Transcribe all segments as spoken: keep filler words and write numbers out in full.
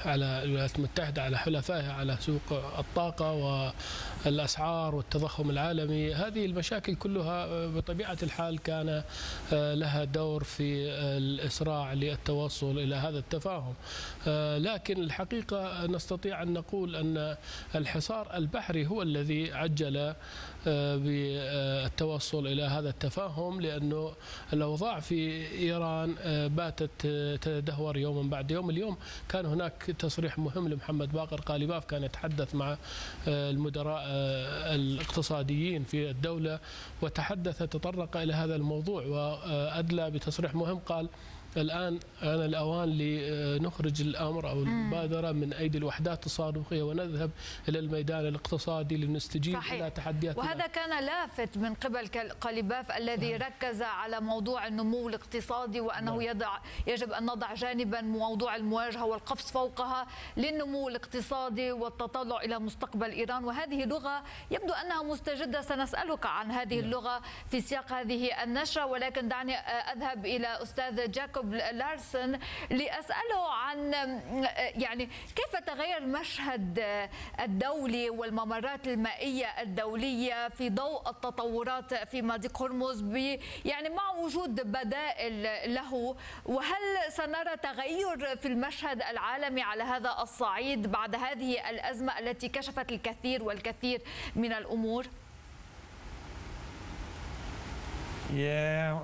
على الولايات المتحدة، على حلفائها، على سوق الطاقة والأسعار والتضخم العالمي. هذه المشاكل كلها بطبيعة الحال كان لها دور في الإسراع للتوصل إلى هذا التفاهم. لكن الحقيقة نستطيع أن نقول أن الحصار البحري هو الذي عجل بالتوصل إلى هذا التفاهم، لأنه الأوضاع في إيران باتت تتدهور يوما بعد يوم. اليوم كان هناك تصريح مهم لمحمد باقر قالباف، كان يتحدث مع المدراء الاقتصاديين في الدولة وتحدث تطرق إلى هذا الموضوع وأدلى بتصريح مهم. قال الآن آن الأوان لنخرج الأمر أو المبادرة من أيدي الوحدات الصاروخية ونذهب إلى الميدان الاقتصادي لنستجيب صحيح. إلى تحديات. وهذا كان لافت من قبل قالباف الذي ركز على موضوع النمو الاقتصادي، وأنه يضع يجب أن نضع جانبا موضوع المواجهة والقفز فوقها للنمو الاقتصادي والتطلع إلى مستقبل إيران. وهذه لغة يبدو أنها مستجدة، سنسألك عن هذه اللغة في سياق هذه النشرة، ولكن دعني أذهب إلى أستاذ جاكوب لارسن لأسأله عن يعني كيف تغير المشهد الدولي والممرات المائية الدولية في ضوء التطورات في مضيق هرمز، يعني مع وجود بدائل له، وهل سنرى تغير في المشهد العالمي على هذا الصعيد بعد هذه الأزمة التي كشفت الكثير والكثير من الأمور؟ Yeah.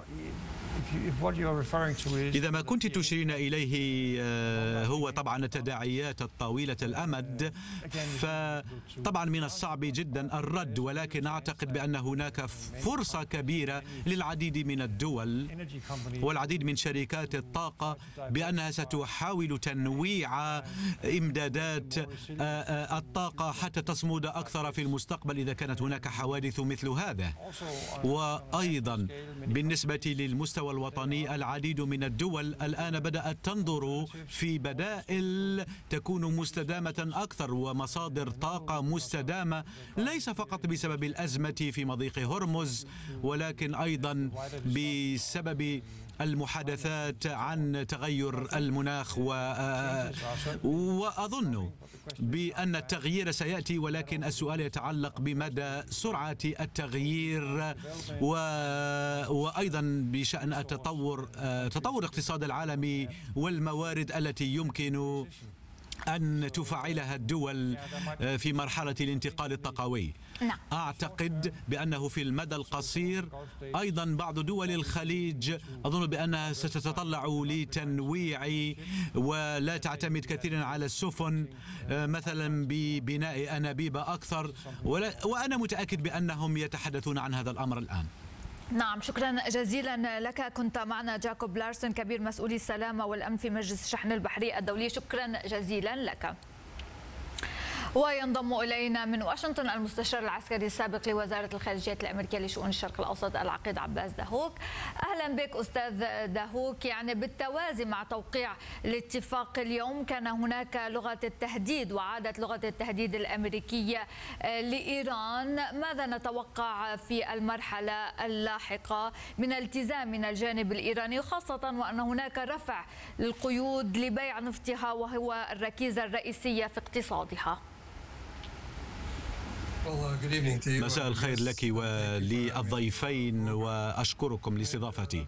إذا ما كنت تشيرين إليه هو طبعا التداعيات الطويلة الأمد، فطبعا من الصعب جدا الرد، ولكن أعتقد بأن هناك فرصة كبيرة للعديد من الدول والعديد من شركات الطاقة بأنها ستحاول تنويع إمدادات الطاقة حتى تصمد أكثر في المستقبل إذا كانت هناك حوادث مثل هذا. وأيضا بالنسبة للمستوى الوطني، العديد من الدول الآن بدأت تنظر في بدائل تكون مستدامة أكثر ومصادر طاقة مستدامة، ليس فقط بسبب الأزمة في مضيق هرمز، ولكن أيضا بسبب المحادثات عن تغير المناخ. و... وأظن بأن التغيير سيأتي، ولكن السؤال يتعلق بمدى سرعة التغيير و... وأيضا بشأن التطور تطور الاقتصاد العالمي والموارد التي يمكن أن تفعلها الدول في مرحلة الانتقال الطاقوي. نعم. أعتقد بأنه في المدى القصير أيضا بعض دول الخليج أظن بأنها ستتطلع لتنويع ولا تعتمد كثيرا على السفن، مثلا ببناء أنابيب أكثر، وأنا متأكد بأنهم يتحدثون عن هذا الأمر الآن. نعم، شكرا جزيلا لك. كنت معنا جاكوب لارسن كبير مسؤولي السلامة والأمن في مجلس الشحن البحري الدولي، شكرا جزيلا لك. وينضم إلينا من واشنطن المستشار العسكري السابق لوزارة الخارجية الأمريكية لشؤون الشرق الأوسط العقيد عباس دهوك. أهلا بك أستاذ دهوك. يعني بالتوازي مع توقيع الاتفاق اليوم كان هناك لغة التهديد وعادت لغة التهديد الأمريكية لإيران. ماذا نتوقع في المرحلة اللاحقة من التزام من الجانب الإيراني، خاصة وأن هناك رفع القيود لبيع نفطها وهو الركيزة الرئيسية في اقتصادها؟ مساء الخير لك وللضيفين وأشكركم لاستضافتي.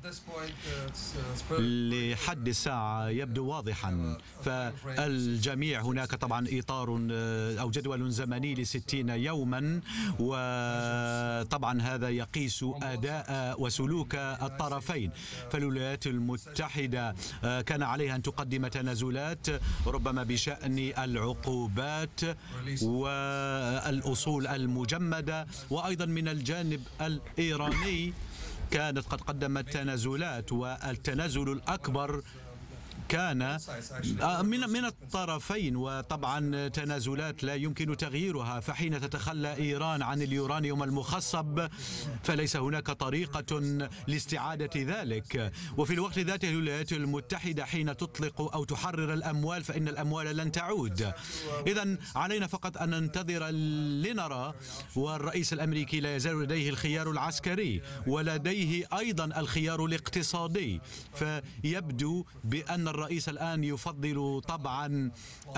لحد الساعة يبدو واضحا، فالجميع هناك طبعا إطار أو جدول زمني لستين يوما، وطبعا هذا يقيس أداء وسلوك الطرفين. فالولايات المتحدة كان عليها أن تقدم تنازلات ربما بشأن العقوبات والأصول المجمدة، وأيضا من الجانب الإيراني كانت قد قدمت تنازلات، والتنازل الأكبر كان من من الطرفين، وطبعا تنازلات لا يمكن تغييرها. فحين تتخلى إيران عن اليورانيوم المخصب فليس هناك طريقة لاستعادة ذلك. وفي الوقت ذاته الولايات المتحدة حين تطلق أو تحرر الأموال فإن الأموال لن تعود. إذن علينا فقط أن ننتظر لنرى، والرئيس الأمريكي لا يزال لديه الخيار العسكري ولديه أيضا الخيار الاقتصادي. فيبدو بأن الرئيس الآن يفضل طبعا